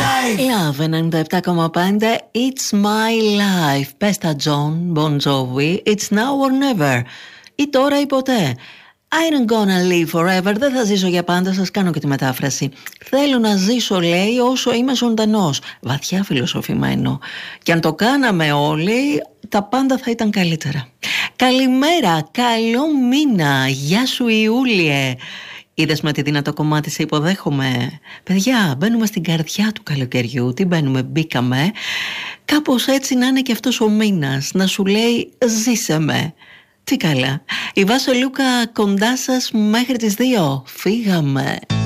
Love 97,5. It's my life. Πες τα John Bon Jovi. It's now or never. Ή τώρα ή ποτέ. I ain't gonna live forever. Δεν θα ζήσω για πάντα. Σας κάνω και τη μετάφραση. Θέλω να ζήσω, λέει, όσο είμαι ζωντανός. Βαθιά φιλοσοφημένο. Και αν το κάναμε όλοι, τα πάντα θα ήταν καλύτερα. Καλημέρα, καλό μήνα. Γεια σου Ιούλιε. Είδες με τι δυνατό κομμάτι σε υποδέχομαι. Παιδιά, μπαίνουμε στην καρδιά του καλοκαιριού. Τι μπαίνουμε, μπήκαμε. Κάπως έτσι να είναι και αυτός ο μήνας. Να σου λέει ζήσε με. Τι καλά. Η Βάσο Λούκα κοντά σας μέχρι τις 2. Φύγαμε.